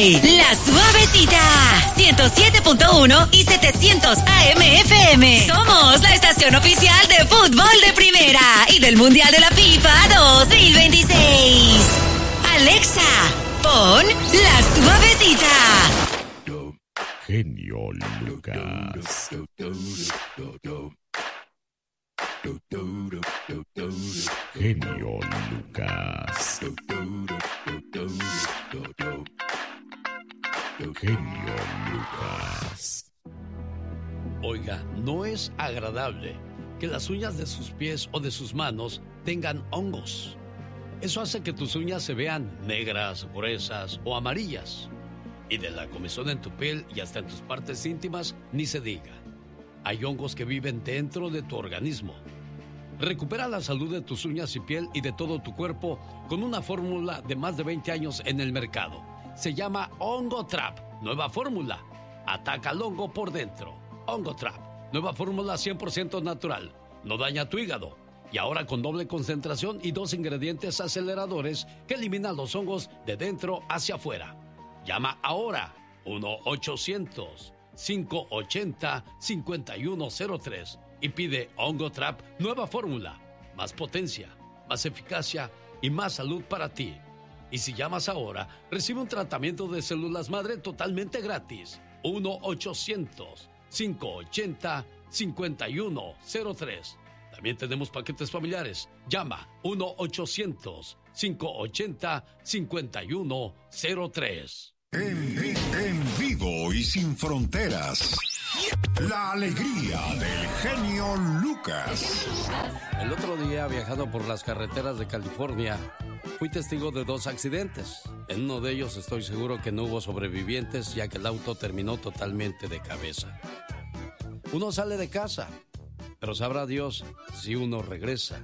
Monterrey, La Suavecita, 107.1 y 700 AM FM. Somos la estación oficial de fútbol de primera y del Mundial de la FIFA 2026. Alexa, pon La Suavecita. Genio Lucas. Genio Lucas. Genio Lucas. Oiga, no es agradable que las uñas de sus pies o de sus manos tengan hongos. Eso hace que tus uñas se vean negras, gruesas o amarillas. Y de la comezón en tu piel y hasta en tus partes íntimas, ni se diga. Hay hongos que viven dentro de tu organismo. Recupera la salud de tus uñas y piel y de todo tu cuerpo con una fórmula de más de 20 años en el mercado. Se llama Hongo Trap. Nueva fórmula. Ataca al hongo por dentro. Hongo Trap. Nueva fórmula 100% natural. No daña tu hígado. Y ahora con doble concentración y 2 ingredientes aceleradores que eliminan los hongos de dentro hacia afuera. Llama ahora 1-800-580-5103 y pide Hongo Trap Nueva Fórmula. Más potencia, más eficacia y más salud para ti. Y si llamas ahora, recibe un tratamiento de células madre totalmente gratis. 1-800-580-5103. También tenemos paquetes familiares. Llama 1-800-580-5103. En vivo y sin fronteras. La alegría del genio Lucas. El otro día, viajando por las carreteras de California, fui testigo de 2 accidentes. En uno de ellos estoy seguro que no hubo sobrevivientes, ya que el auto terminó totalmente de cabeza. Uno sale de casa, pero sabrá Dios si uno regresa.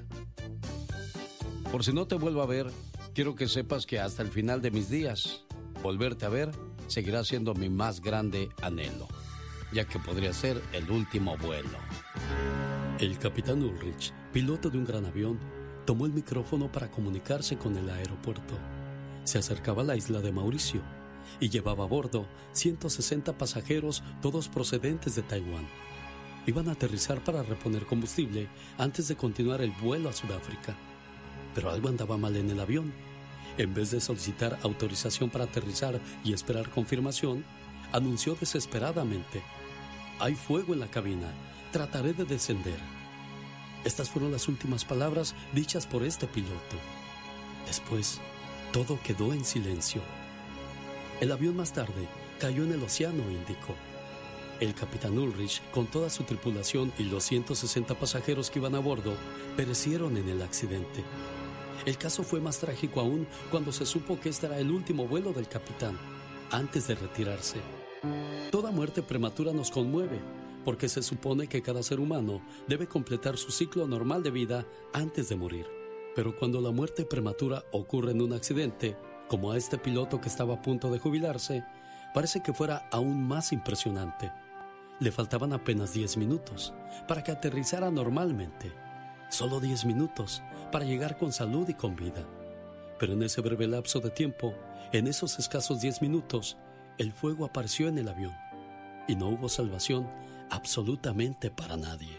Por si no te vuelvo a ver, quiero que sepas que hasta el final de mis días, volverte a ver seguirá siendo mi más grande anhelo, ya que podría ser el último vuelo. El capitán Ulrich, piloto de un gran avión, tomó el micrófono para comunicarse con el aeropuerto. Se acercaba a la isla de Mauricio y llevaba a bordo 160 pasajeros, todos procedentes de Taiwán. Iban a aterrizar para reponer combustible antes de continuar el vuelo a Sudáfrica. Pero algo andaba mal en el avión. En vez de solicitar autorización para aterrizar y esperar confirmación, anunció desesperadamente: «Hay fuego en la cabina, trataré de descender». Estas fueron las últimas palabras dichas por este piloto. Después, todo quedó en silencio. El avión más tarde cayó en el Océano Índico. El capitán Ulrich, con toda su tripulación y los 160 pasajeros que iban a bordo, perecieron en el accidente. El caso fue más trágico aún cuando se supo que este era el último vuelo del capitán, antes de retirarse. Toda muerte prematura nos conmueve, porque se supone que cada ser humano debe completar su ciclo normal de vida antes de morir. Pero cuando la muerte prematura ocurre en un accidente, como a este piloto que estaba a punto de jubilarse, parece que fuera aún más impresionante. Le faltaban apenas 10 minutos para que aterrizara normalmente. Solo 10 minutos para llegar con salud y con vida. Pero en ese breve lapso de tiempo, en esos escasos 10 minutos, el fuego apareció en el avión y no hubo salvación absolutamente para nadie.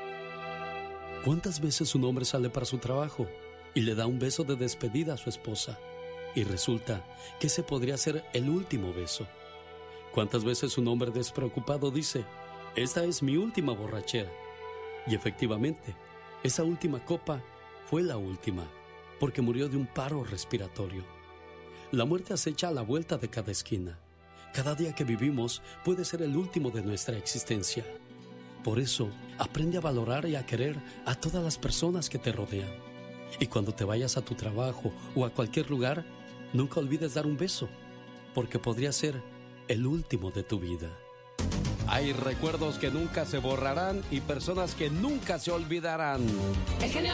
¿Cuántas veces un hombre sale para su trabajo y le da un beso de despedida a su esposa y resulta que ese podría ser el último beso? ¿Cuántas veces un hombre despreocupado dice: «Esta es mi última borrachera»? Y efectivamente, esa última copa fue la última, porque murió de un paro respiratorio. La muerte acecha a la vuelta de cada esquina. Cada día que vivimos puede ser el último de nuestra existencia. Por eso, aprende a valorar y a querer a todas las personas que te rodean. Y cuando te vayas a tu trabajo o a cualquier lugar, nunca olvides dar un beso, porque podría ser el último de tu vida. Hay recuerdos que nunca se borrarán y personas que nunca se olvidarán. El genio